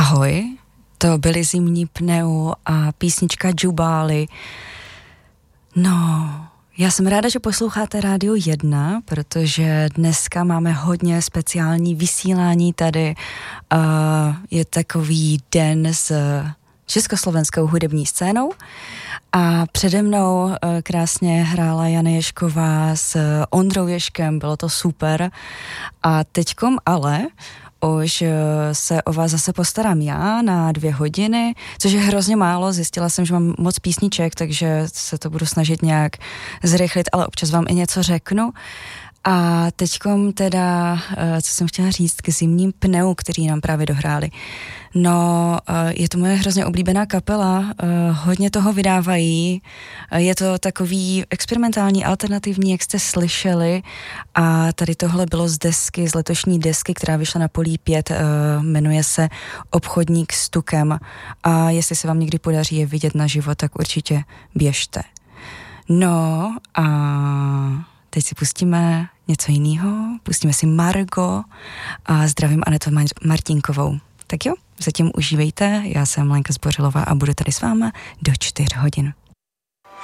Ahoj, to byly Zimní pneu a písnička Džubály. No, já jsem ráda, že posloucháte Rádio 1, protože dneska máme hodně speciální vysílání tady. Je takový den s československou hudební scénou a přede mnou krásně hrála Jana Ježková s Ondrou Ježkem, bylo to super. A teďkom ale už se o vás zase postarám já na 2 hodiny, což je hrozně málo, zjistila jsem, že mám moc písniček, takže se to budu snažit nějak zrychlit, ale občas vám i něco řeknu. A teďkom teda, co jsem chtěla říct k Zimním pneu, který nám právě dohráli. No, je to moje hrozně oblíbená kapela, hodně toho vydávají, je to takový experimentální, alternativní, jak jste slyšeli, a tady tohle bylo z letošní desky, která vyšla na Polí 5, jmenuje se Obchodník s tukem, a jestli se vám někdy podaří je vidět naživo, tak určitě běžte. No a teď si pustíme něco jiného, pustíme si Margo a zdravím Anetu Martinkovou. Tak jo, zatím užívejte, já jsem Lenka Zbořilová a budu tady s váma do 4 hodin.